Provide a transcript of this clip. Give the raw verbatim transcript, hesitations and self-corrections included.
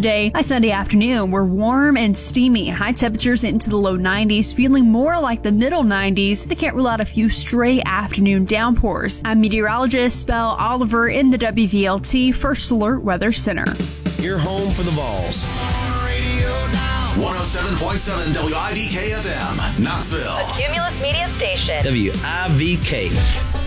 today. By Sunday afternoon, we're warm and steamy. High temperatures into the low nineties, feeling more like the middle nineties. I can't rule out a few stray afternoon downpours. I'm meteorologist Belle Oliver in the W V L T First Alert Weather Center. Your home for the Vols. one oh seven point seven W I V K F M, Knoxville. A Cumulus Media Station. W I V K.